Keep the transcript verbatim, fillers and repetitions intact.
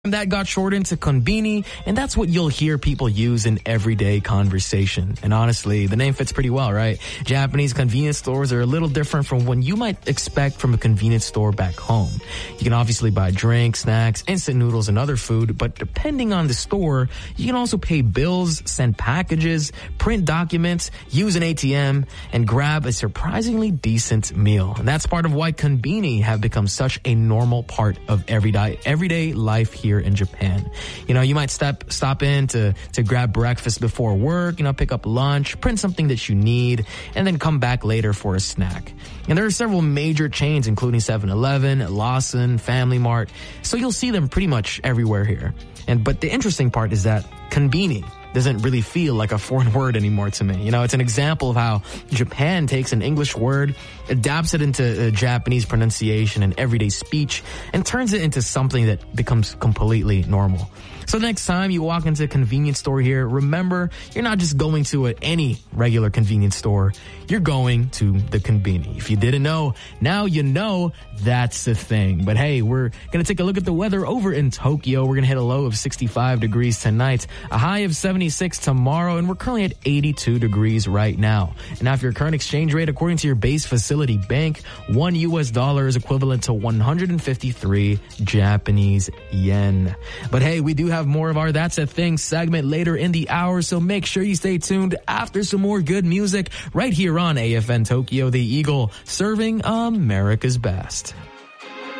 That got shortened to konbini, and that's what you'll hear people use in everyday conversation. And honestly, the name fits pretty well, right? Japanese convenience stores are a little different from what you might expect from a convenience store back home. You can obviously buy drinks, snacks, instant noodles, and other food, but depending on the store, you can also pay bills, send packages, print documents, use an A T M, and grab a surprisingly decent meal. And that's part of why konbini have become such a normal part of everyday, everyday life here in Japan. You know, you might step stop in to to grab breakfast before work, you know, pick up lunch, print something that you need, and then come back later for a snack. And there are several major chains, including seven eleven, Lawson, Family Mart, so you'll see them pretty much everywhere here. And but the interesting part is that konbini doesn't really feel like a foreign word anymore to me. You know, it's an example of how Japan takes an English word, adapts it into a Japanese pronunciation and everyday speech, and turns it into something that becomes completely normal. So next time you walk into a convenience store here, remember, you're not just going to a, any regular convenience store. You're going to the konbini. If you didn't know, now you know that's the thing. But hey, we're going to take a look at the weather over in Tokyo. We're going to hit a low of sixty-five degrees tonight, a high of seventy-six tomorrow, and we're currently at eighty-two degrees right now. And now for your current exchange rate, according to your base facility bank, one U S dollar is equivalent to one hundred fifty-three Japanese yen. But hey, we do have more of our That's a Thing segment later in the hour, so make sure you stay tuned after some more good music right here on A F N Tokyo, the Eagle, serving America's best.